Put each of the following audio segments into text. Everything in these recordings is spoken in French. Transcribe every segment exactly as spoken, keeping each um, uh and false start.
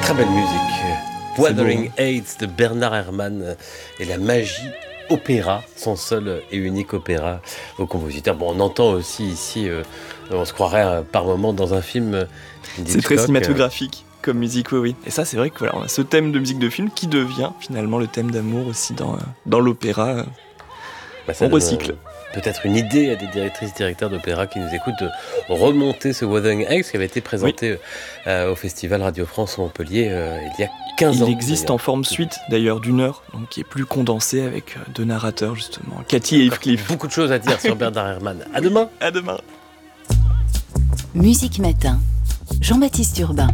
Très belle musique. Wuthering Heights de Bernard Herrmann et la magie opéra, son seul et unique opéra au compositeur. Bon, on entend aussi ici, euh, on se croirait euh, par moment dans un film euh, C'est très cinématographique euh... comme musique, oui, oui. Et ça, c'est vrai que voilà, on a ce thème de musique de film qui devient finalement le thème d'amour aussi dans, euh, dans l'opéra. Euh, bah, on recycle. Euh... Peut-être une idée à des directrices, directeurs d'opéra qui nous écoutent de remonter ce Wuthering Heights qui avait été présenté oui. euh, au Festival Radio France Montpellier euh, il y a quinze ans. Il existe en forme suite d'ailleurs d'une heure, donc qui est plus condensée avec deux narrateurs justement, Cathy et Yves Cliff. Beaucoup de choses à dire sur Bernard Herrmann. À demain. À demain. Musique Matin, Jean-Baptiste Urbain.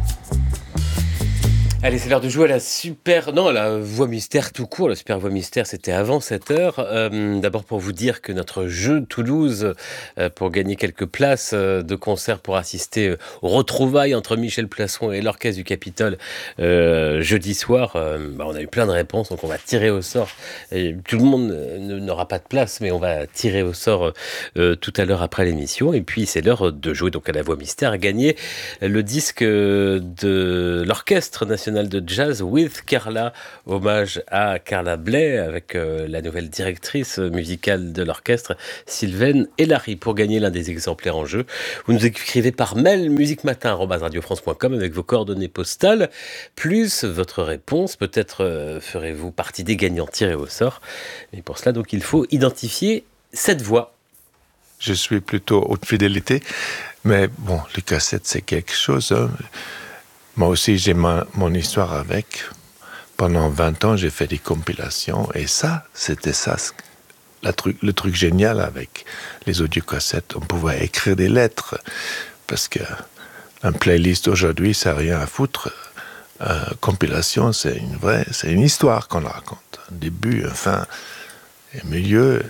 Allez, c'est l'heure de jouer à la super... Non, à la voix mystère tout court. La super voix mystère, c'était avant cette heure. Euh, d'abord pour vous dire que notre jeu Toulouse, euh, pour gagner quelques places euh, de concert pour assister euh, aux retrouvailles entre Michel Plasson et l'Orchestre du Capitole euh, jeudi soir, euh, bah, on a eu plein de réponses, donc on va tirer au sort. Et tout le monde euh, n'aura pas de place, mais on va tirer au sort euh, tout à l'heure après l'émission. Et puis c'est l'heure de jouer donc à la voix mystère, à gagner le disque de l'Orchestre national de jazz with Carla, hommage à Carla Bley avec euh, la nouvelle directrice musicale de l'orchestre Sylvaine Hélary. Pour gagner l'un des exemplaires en jeu, vous nous écrivez par mail musiquematin arobase radio france point com avec vos coordonnées postales plus votre réponse. Peut-être euh, ferez-vous partie des gagnants tirés au sort, mais pour cela donc il faut identifier cette voix. Je suis plutôt haute fidélité, mais bon, les cassettes c'est quelque chose, hein. Moi aussi, j'ai ma, mon histoire avec. Pendant vingt ans, j'ai fait des compilations. Et ça, c'était ça, la truc, le truc génial avec les audiocassettes. On pouvait écrire des lettres. Parce qu'un playlist aujourd'hui, ça n'a rien à foutre. Euh, compilation, c'est une vraie, c'est une histoire qu'on raconte. Un début, un fin, et un milieu.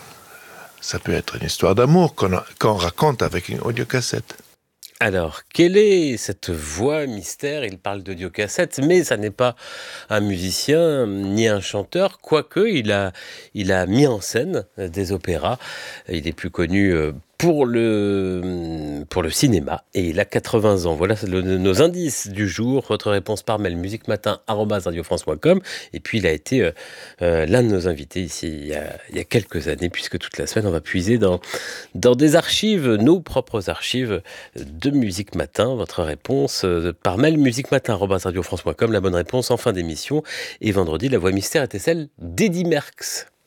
Ça peut être une histoire d'amour qu'on, a, qu'on raconte avec une audiocassette. Alors, quelle est cette voix mystère ? Il parle d'audiocassette, mais ça n'est pas un musicien ni un chanteur, quoique il a, il a mis en scène des opéras. Il est plus connu pour le, pour le cinéma et il a quatre-vingts ans. Voilà le, nos indices du jour. Votre réponse par mail musiquematin arobase radio france point com. Et puis il a été euh, euh, l'un de nos invités ici il y, a, il y a quelques années, puisque toute la semaine on va puiser dans, dans des archives, nos propres archives de Musique Matin. Votre réponse euh, par mail musiquematin arobase radio france point com. La bonne réponse en fin d'émission. Et vendredi, la voix mystère était celle d'Eddy Merckx.